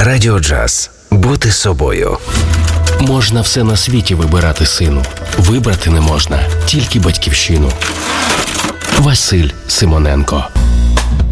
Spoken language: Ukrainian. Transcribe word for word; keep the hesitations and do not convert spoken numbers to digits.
Радіо Джаз. Бути собою. Можна все на світі вибирати, сину. Вибрати не можна тільки батьківщину. Василь Симоненко.